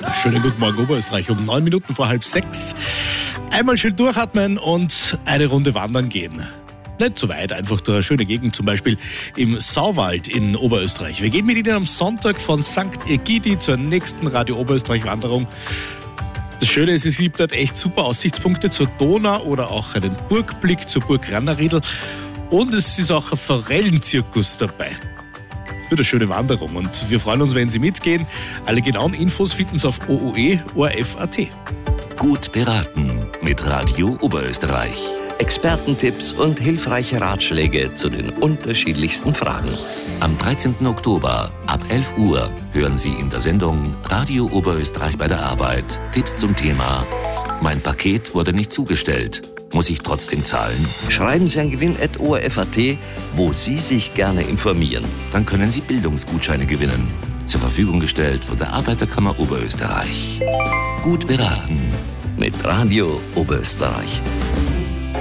Schönen guten Morgen Oberösterreich, um 9 Minuten vor 5:30. Einmal schön durchatmen und eine Runde wandern gehen. Nicht so weit, einfach durch eine schöne Gegend, zum Beispiel im Sauwald in Oberösterreich. Wir gehen mit Ihnen am Sonntag von St. Egidi zur nächsten Radio Oberösterreich Wanderung. Das Schöne ist, es gibt dort echt super Aussichtspunkte zur Donau oder auch einen Burgblick zur Burg Rannerriedl. Und es ist auch ein Forellenzirkus dabei. Es wird eine schöne Wanderung und wir freuen uns, wenn Sie mitgehen. Alle genauen Infos finden Sie auf ooe.orf.at. Gut beraten mit Radio Oberösterreich. Expertentipps und hilfreiche Ratschläge zu den unterschiedlichsten Fragen. Am 13. Oktober ab 11 Uhr hören Sie in der Sendung Radio Oberösterreich bei der Arbeit Tipps zum Thema Mein Paket wurde nicht zugestellt. Muss ich trotzdem zahlen? Schreiben Sie an gewinn@orf.at, wo Sie sich gerne informieren. Dann können Sie Bildungsgutscheine gewinnen. Zur Verfügung gestellt von der Arbeiterkammer Oberösterreich. Gut beraten mit Radio Oberösterreich.